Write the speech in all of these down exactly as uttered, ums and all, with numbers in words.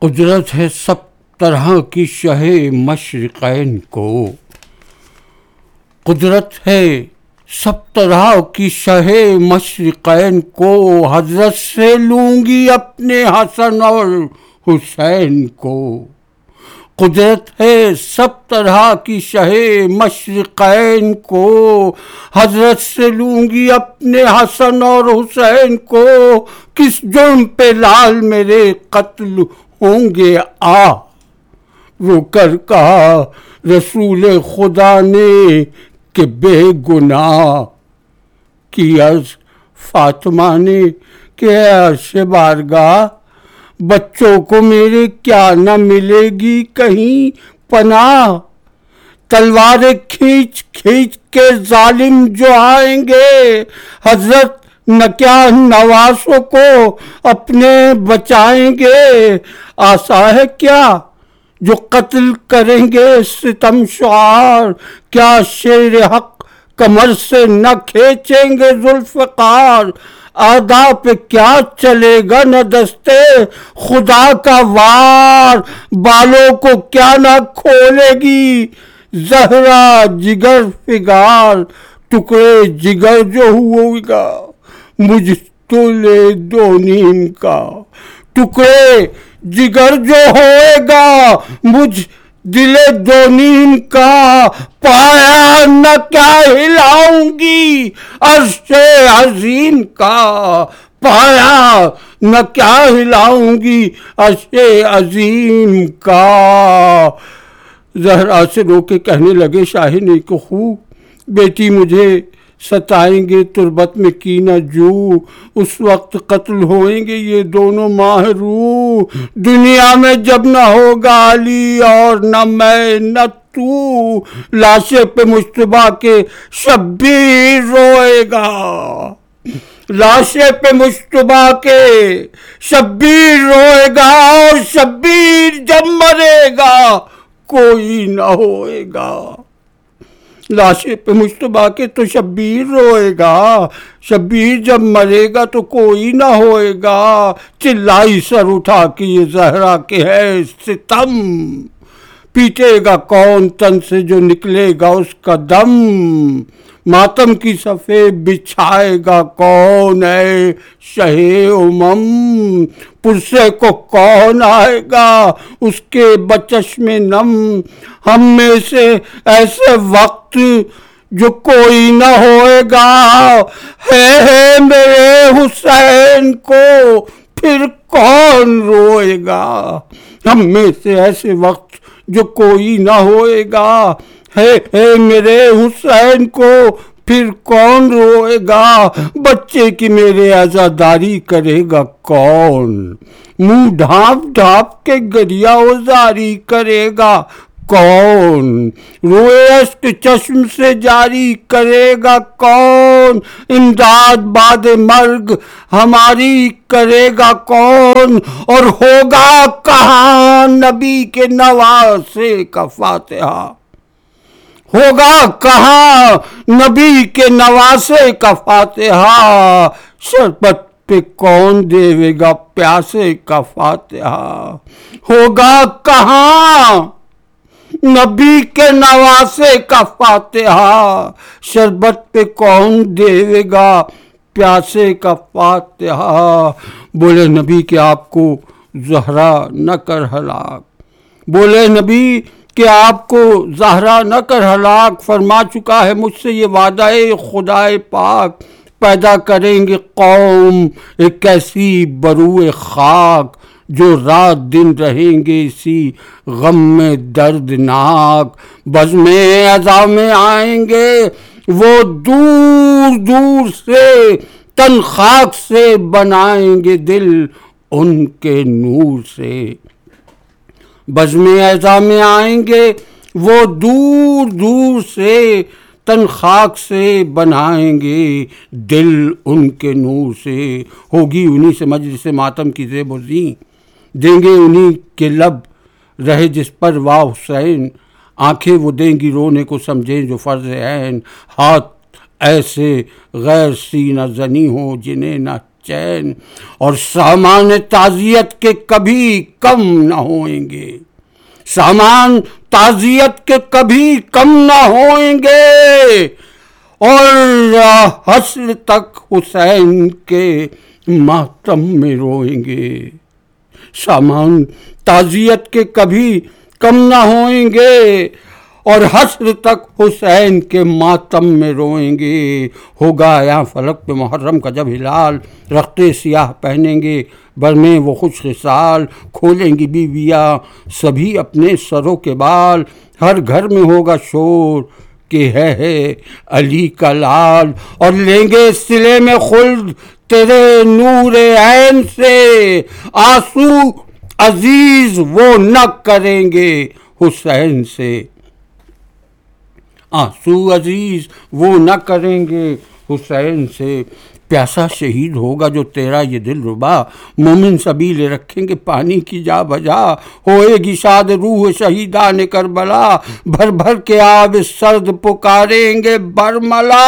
قدرت ہے سب طرح کی شہ مشرقین کو، قدرت ہے سب طرح کی شہ مشرقین کو، حضرت سے لوں گی اپنے حسن اور حسین کو۔ قدرت ہے سب طرح کی شہ مشرقین کو، حضرت سے لوں گی اپنے حسن اور حسین کو، کس جرم پہ لال میرے قتل ہوں گے آ، رو کر کہا رسول خدا نے کہ بے گناہ کی عرض فاطمہ نے کہ اے عرش بارگاہ، بچوں کو میرے کیا نہ ملے گی کہیں پناہ، تلواریں کھینچ کھینچ کے ظالم جو آئیں گے، حضرت نہ کیا نواسوں کو اپنے بچائیں گے، آسا ہے کیا جو قتل کریں گے ستم شعار، کیا شیر حق کمر سے نہ کھینچیں گے ذوالفقار، اعداء پہ کیا چلے گا نہ دستے خدا کا وار، بالوں کو کیا نہ کھولے گی زہرا جگر فگار، ٹکڑے جگر جو ہوئے گا مجھ تلے دو نیم کا، ٹکڑے جگر جو ہوئے گا مجھ دل دو نیم کا، پایا نہ کیا ہلاؤں گی عرش عظیم کا، پایا نہ کیا ہلاؤں گی عرش عظیم کا۔ زہرا سے رو کے کہنے لگے شاہ نیک خو، بیٹی مجھے ستائیں گے تربت میں کینہ جو، اس وقت قتل ہوئیں گے یہ دونوں ماہ روح، دنیا میں جب نہ ہوگا علی اور نہ میں نہ تو، لاشے پہ مشتبہ کے شبیر روئے گا، لاشے پہ مشتبہ کے شبیر روئے گا، اور شبیر جب مرے گا کوئی نہ ہوئے گا، لاشے پہ مشتبہ کے تو شبیر روئے گا، شبیر جب مرے گا تو کوئی نہ ہوئے گا، چلائی سر اٹھا کے یہ زہرا کے ہے ستم، پیٹے گا کون تن سے جو نکلے گا اس کا دم، ماتم کی صفحے بچھائے گا کون ہے شہ امم، پرسے کو کون آئے گا اس کے بچشم نم، ہم میں سے ایسے وقت جو کوئی نہ ہوئے گا، ہے ہے میرے حسین کو پھر کون روئے گا، ہم میں سے ایسے وقت جو کوئی نہ ہوئے گا، ہے ہے میرے حسین کو پھر کون روئے گا، بچے کی میرے عزاداری کرے گا کون، منہ ڈھانپ ڈھانپ کے گریہ وزاری کرے گا کون، روئے اشک چشم سے جاری کرے گا کون، امداد بعد مرگ ہماری کرے گا کون، اور ہوگا کہاں نبی کے نواسے کا فاتحہ، ہوگا کہاں نبی کے نواسے کا فاتحہ، شربت پہ کون دے گا پیاسے کا فاتحہ، ہوگا کہاں نبی کے نواسے کا فاتحہ، شربت پہ کون دے گا پیاسے کا فاتحہ، بولے نبی کہ آپ کو زہرا نہ کر ہلاک، بولے نبی کہ آپ کو زہرا نہ کر ہلاک، فرما چکا ہے مجھ سے یہ وعدہ خدائے پاک، پیدا کریں گے قوم ایک ایسی بروئے خاک، جو رات دن رہیں گے اسی غم میں دردناک، بزم عزا میں آئیں گے وہ دور دور سے، تن خاک سے بنائیں گے دل ان کے نور سے، بزم عزا میں آئیں گے وہ دور دور سے، تن خاک سے بنائیں گے دل ان کے نور سے، ہوگی انہی سے مجلس ماتم کی زیب و زیں، دیں گے انہی کے لب رہے جس پر واہ حسین، آنکھیں وہ دیں گی رونے کو سمجھیں جو فرض عین، ہاتھ ایسے غیر سینہ زنی ہوں جنہیں نہ چین، اور سامان تعزیت کے کبھی کم نہ ہوئیں گے، سامان تعزیت کے کبھی کم نہ ہوئیں گے، اور حشر تک حسین کے ماتم میں روئیں گے، سامان تعزیت کے کبھی کم نہ ہوئیں گے، اور حشر تک حسین کے ماتم میں روئیں گے۔ ہوگا یہاں فلک پہ محرم کا جب ہلال، رختے سیاہ پہنیں گے برمیں وہ خوش خصال، کھولیں گی بیویاں سبھی اپنے سروں کے بال، ہر گھر میں ہوگا شور کہ ہے ہے علی کا لال، اور لیں گے سلے میں خلد تیرے نور عین سے، آنسو عزیز وہ نہ کریں گے حسین سے، آنسو عزیز وہ نہ کریں گے حسین سے۔ پیاسا شہید ہوگا جو تیرا یہ دل ربا، مومن سبیلے رکھیں گے پانی کی جا بجا، ہوئے گی شاد روح شہیدان کربلا، بھر بھر کے آب سرد پکاریں گے برملا،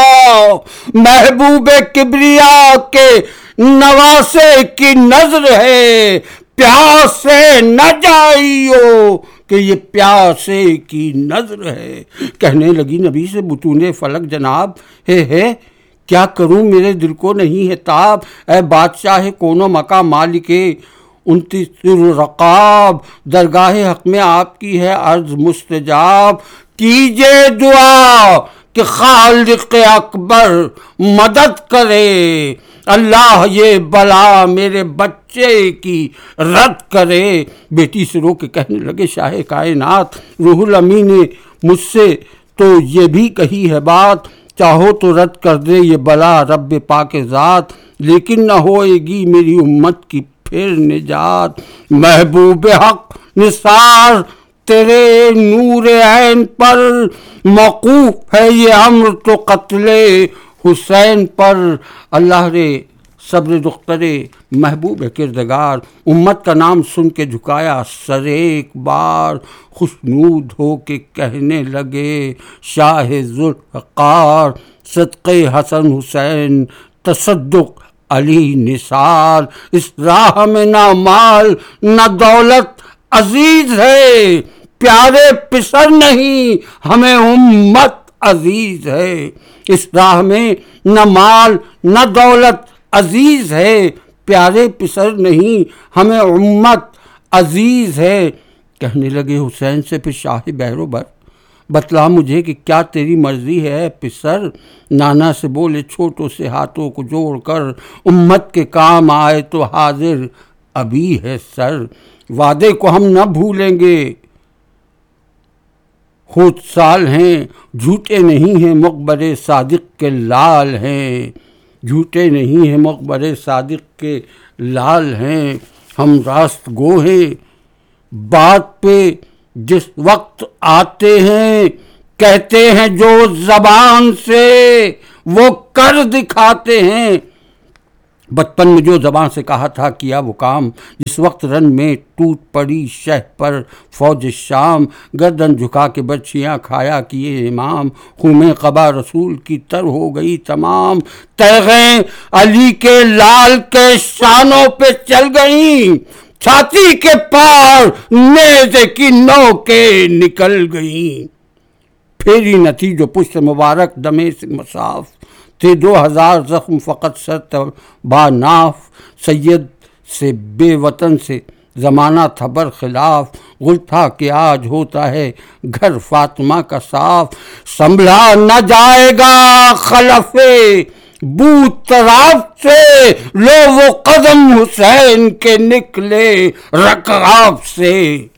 محبوب کبریا کے نواسے کی نظر ہے، پیاسے نہ جائیو کہ یہ پیاسے کی نظر ہے۔ کہنے لگی نبی سے بطون فلک جناب، ہے ہے کیا کروں میرے دل کو نہیں ہے تاب، اے بادشاہ کون و مقام مالک انتظر الرقاب، درگاہ حق میں آپ کی ہے عرض مستجاب، کیجے دعا کہ خالق اکبر مدد کرے، اللہ یہ بلا میرے بچے کی رد کرے۔ بیٹی سے رو کے کہنے لگے شاہ کائنات، روح الامین نے مجھ سے تو یہ بھی کہی ہے بات، چاہو تو رد کر دے یہ بلا رب پاک ذات، لیکن نہ ہوئے گی میری امت کی پھر نجات۔ محبوب حق نثار تیرے نور عین پر، موقوف ہے یہ امر تو قتل حسین پر۔ اللہ نے صبر دختر محبوب کردگار، امت کا نام سن کے جھکایا سر ایک بار، خوشنود ہو کے کہنے لگے شاہ ذوالفقار، صدقے حسن حسین تصدق علی نثار، اس راہ میں نہ مال نہ دولت عزیز ہے، پیارے پسر نہیں ہمیں امت عزیز ہے، اس راہ میں نہ مال نہ دولت عزیز ہے، پیارے پسر نہیں ہمیں امت عزیز ہے۔ کہنے لگے حسین سے پھر شاہ بہرو بر، بتلا مجھے کہ کیا تیری مرضی ہے پسر؟ نانا سے بولے چھوٹوں سے ہاتھوں کو جوڑ کر، امت کے کام آئے تو حاضر ابھی ہے سر، وعدے کو ہم نہ بھولیں گے، خود سال ہیں جھوٹے نہیں ہیں مقبر صادق کے لال ہیں، جھوٹے نہیں ہیں مقبر صادق کے لال ہیں، ہم راست گو ہیں، بات پہ جس وقت آتے ہیں، کہتے ہیں جو زبان سے وہ کر دکھاتے ہیں، بچپن میں جو زبان سے کہا تھا کیا وہ کام، جس وقت رن میں ٹوٹ پڑی شہ پر فوج شام، گردن جھکا کے برچیاں کھایا کیے امام، خون قبا رسول کی تر ہو گئی تمام، تیغیں علی کے لال کے شانوں پہ چل گئیں، چھاتی کے پار نیزے کی نوکیں نکل گئیں، پھیری نہ تھی جو پشت مبارک دمے سے مساف، تھے دو ہزار زخم فقط سر با ناف، سید سے بے وطن سے زمانہ تھا برخلاف، غل تھا کہ آج ہوتا ہے گھر فاطمہ کا صاف، سنبھلا نہ جائے گا خلف بو طراف سے، لو وہ قدم حسین کے نکلے رکعاب سے،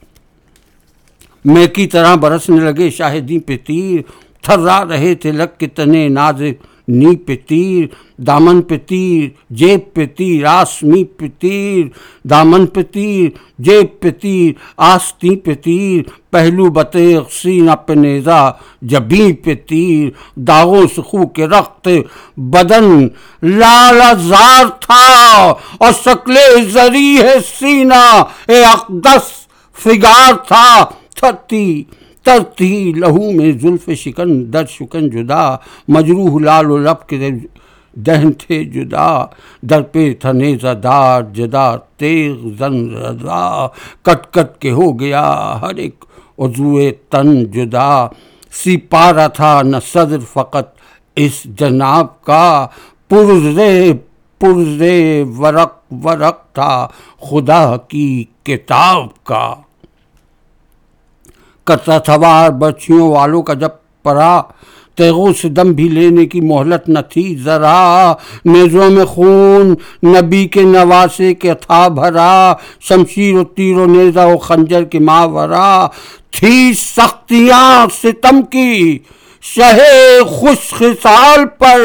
میں کی طرح برسنے لگے شاہدی پہ تیر، تھرا رہے تھے لگ کے تنے نازک نی پہ تیر، دامن پہ تیر جیب پہ تیر آسمی پہ تیر، دامن پہ تیر جیب پہ تیر آستی پہ تیر، پہلو بطیق سینہ پہ نیزہ جبیں پہ تیر، داغوں سے خو کے رخت بدن لال زار تھا، اور شکل زری ہے سینہ اے اقدس فگار تھا، تھرتی ترتی لہو میں زلف شکن در شکن جدا، مجروح لال و لب کے دہن تھے جدا، در پہ تھا نیزہ دار جدا، تیغ زن رضا، کٹ کٹ کے ہو گیا ہر ایک عضوے تن جدا، سی پارا تھا نہ صدر فقط اس جناب کا، پرزے پرزے ورق ورق تھا خدا کی کتاب کا، کرتا تھا وار برچھیوں والوں کا جب پرا، تیغوں سے دم بھی لینے کی مہلت نہ تھی ذرا، نیزوں میں خون نبی کے نواسے کے تھا بھرا، شمشیر و تیر و نیزہ و خنجر کے ماورا، تھی سختیاں ستم کی شہ خوش خصال پر،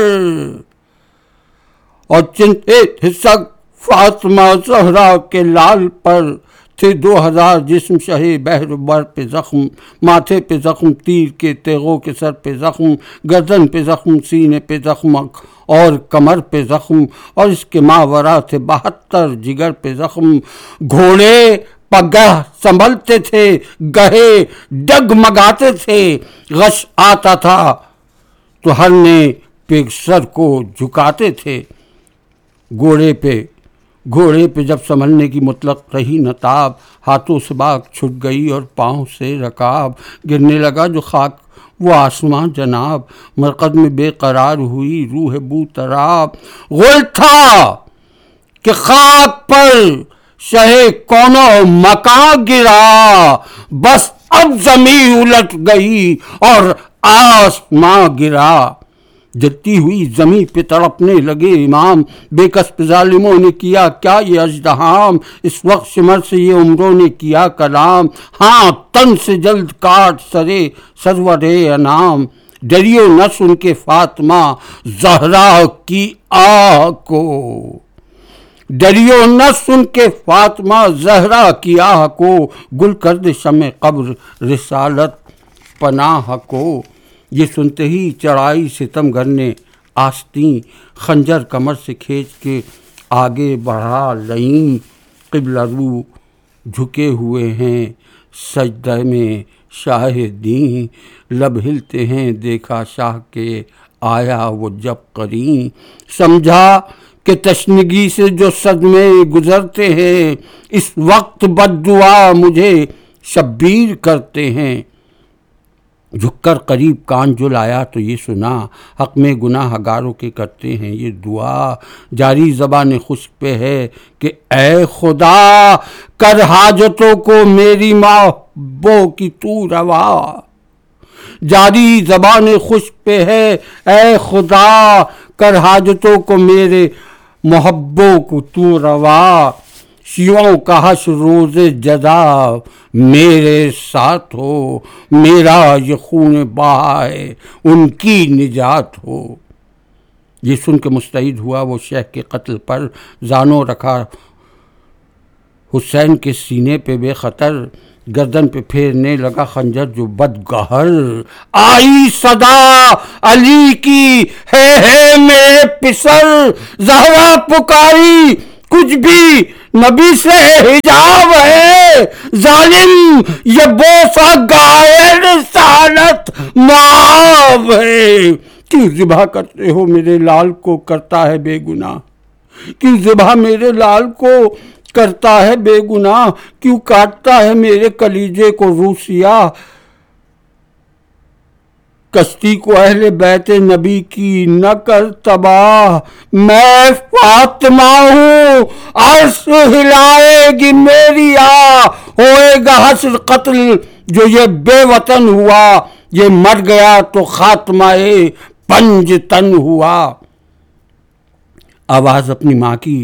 اور چنتے تھے سگ فاطمہ زہرا کے لال پر، تھے دو ہزار جسم شہ بحر بر پہ زخم، ماتھے پہ زخم تیر کے، تیغوں کے سر پہ زخم، گردن پہ زخم، سینے پہ زخم اور کمر پہ زخم، اور اس کے ماورا تھے بہتر جگر پہ زخم، گھوڑے پگہ سنبھلتے تھے، گہے ڈگمگاتے تھے، غش آتا تھا تو ہرنے پہ سر کو جھکاتے تھے، گھوڑے پہ گھوڑے پہ جب سنبھلنے کی مطلق رہی نتاب، ہاتھوں سے باغ چھٹ گئی اور پاؤں سے رکاب، گرنے لگا جو خاک وہ آسماں جناب، مرقد میں بے قرار ہوئی روح بو تراب، غل تھا کہ خاک پر شہ کونو مکاں گرا، بس اب زمین الٹ گئی اور آسماں گرا، جلتی ہوئی زمین پہ تڑپنے لگے امام، بے کس پہ ظالموں نے کیا کیا یہ اژدہام، اس وقت شمر سے یہ عمروں نے کیا کلام، ہاں تن سے جلد کاٹ سرے سرور انام، ڈریو نہ سن کے فاطمہ زہرا کی آہ کو، ڈریو نہ سن کے فاطمہ زہرا کی آہ کو، گل کر دے شمع قبر رسالت پناہ کو، یہ سنتے ہی چڑھائی ستم گر نے آستین، خنجر کمر سے کھینچ کے آگے بڑھا لئیں، قبلہ رو جھکے ہوئے ہیں سجدہ میں شاہدین، لب ہلتے ہیں دیکھا شاہ کے آیا وہ جب قرین، سمجھا کہ تشنگی سے جو صدمے گزرتے ہیں، اس وقت بد دعا مجھے شبیر کرتے ہیں، جھک کر قریب کان جو لایا تو یہ سنا، حق میں گناہ گاروں کے کرتے ہیں یہ دعا، جاری زبان خشک پہ ہے کہ اے خدا کر حاجتوں کو میری محبوں کی تو روا، جاری زبان خشک پہ ہے اے خدا کر حاجتوں کو میرے محبوں کو تو روا، شیعوں کا حشر روز جزا میرے ساتھ ہو، میرا یہ خون بہائے ان کی نجات ہو، یہ سن کے مستعد ہوا وہ شیخ کے قتل پر، زانو رکھا حسین کے سینے پہ بے خطر، گردن پہ پھیرنے لگا خنجر جو بدگہر، آئی صدا علی کی ہے ہے میرے پسر، زہرا پکاری کچھ بھی نبی سے حجاب ہے، ظالم یہ بوسہ گائے رسالت معاب ہے، کیوں ذبح کرتے ہو میرے لال کو کرتا ہے بے گناہ، کیوں ذبح میرے لال کو کرتا ہے بے گناہ، کیوں کاٹتا ہے میرے کلیجے کو روسیا، کشتی کو اہل بیت نبی کی نہ کر تباہ، میں فاطمہ ہوں عرش ہلائے گی میری آہ، ہوئے گا حشر قتل جو یہ بے وطن ہوا، یہ مر گیا تو خاتمہ پنج تن ہوا، آواز اپنی ماں کی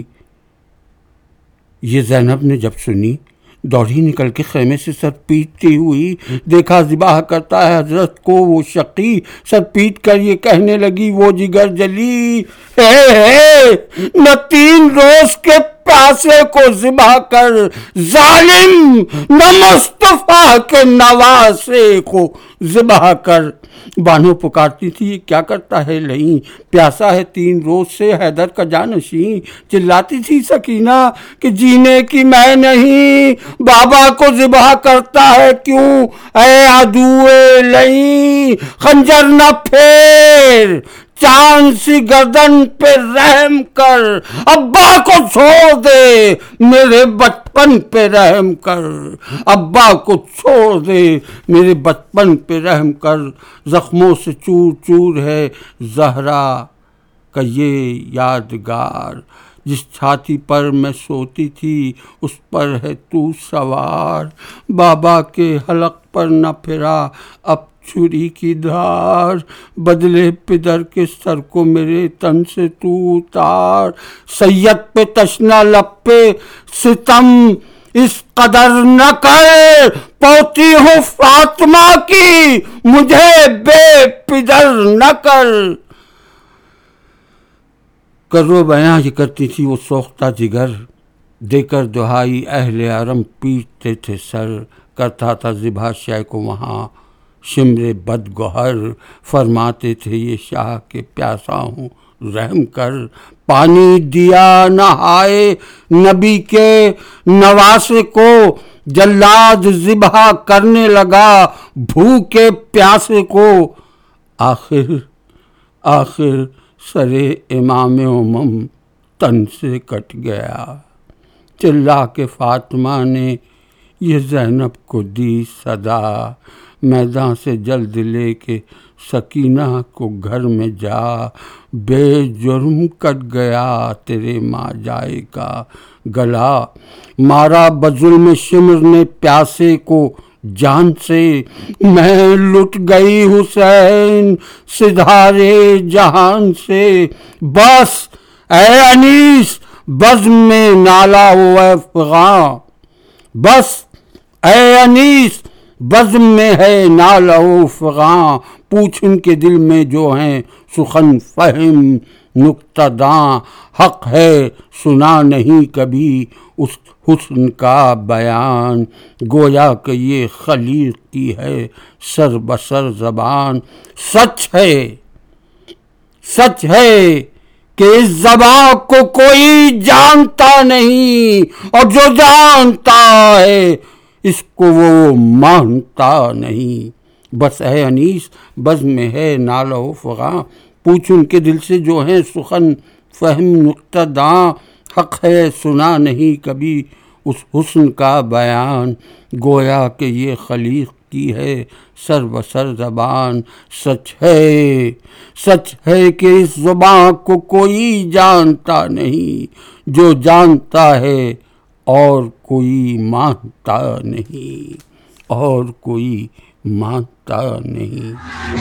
یہ زینب نے جب سنی، دوڑی نکل کے خیمے سے سر پیٹتی ہوئی، دیکھا ذبح کرتا ہے حضرت کو وہ شقی، سر پیٹ کر یہ کہنے لگی وہ جگر جلی، اے اے نہ تین روز کے پیاسے کو ذبح کر، ظالم نہ مصطفیٰ کے نواسے کو ذبح کر، بانو پکارتی تھی یہ کیا کرتا ہے لئیں، پیاسا ہے تین روز سے حیدر کا جانشین، چلاتی تھی سکینہ کہ جینے کی میں نہیں، بابا کو ذبح کرتا ہے کیوں اے عدوِ لئیں، خنجر نہ پھیر چاند سی گردن پہ رحم کر، ابا کو چھوڑ دے میرے بچپن پہ رحم کر، ابا کو چھوڑ دے میرے بچپن پہ رحم کر، زخموں سے چور چور ہے زہرا کا یہ یادگار، جس چھاتی پر میں سوتی تھی اس پر ہے تو سوار، بابا کے حلق پر نہ پھرا اب چھری کی دھار، بدلے پدر کے سر کو میرے تن سے تو اتار، سید پہ تشنہ لب پہ ستم اس قدر نہ کر، پوتی ہوں فاطمہ کی مجھے بے پدر نہ کر۔ کرو بیاں یہ کرتی تھی وہ سوختہ جگر، دے کر دہائی اہل حرم پیٹتے تھے سر، کرتا تھا ذبح شے کو وہاں شمر بد گوہر، فرماتے تھے یہ شاہ کے پیاسا ہوں رحم کر، پانی دیا نہائے نبی کے نواسے کو، جلاد ذبح کرنے لگا بھوکے پیاسے کو، آخر آخر سرے امام امم تن سے کٹ گیا، چلا کے فاطمہ نے یہ زینب کو دی صدا، میدان سے جلد لے کے سکینہ کو گھر میں جا، بے جرم کٹ گیا تیرے ماں جائے کا گلا، مارا بظلم شمر نے پیاسے کو جان سے، میں لٹ گئی حسین سدھارے جہان سے، بس اے انیس بزم میں نالا ہوا افغاں، بس اے انیس بزم میں ہے نالا و فغاں، پوچھ ان کے دل میں جو ہیں سخن فہم نکتہ داں، حق ہے سنا نہیں کبھی اس حسن کا بیان، گویا کہ یہ خلیق کی ہے سر بسر زبان، سچ ہے سچ ہے کہ اس زبان کو کوئی جانتا نہیں، اور جو جانتا ہے اس کو وہ مانتا نہیں، بس اے انیس بزم میں ہے نالہ و فغاں، پوچھ ان کے دل سے جو ہیں سخن فہم نکتہ داں، حق ہے سنا نہیں کبھی اس حسن کا بیان، گویا کہ یہ خلیق کی ہے سر بسر زبان، سچ ہے سچ ہے کہ اس زبان کو کوئی جانتا نہیں، جو جانتا ہے اور کوئی مانتا نہیں، اور کوئی مانتا نہیں۔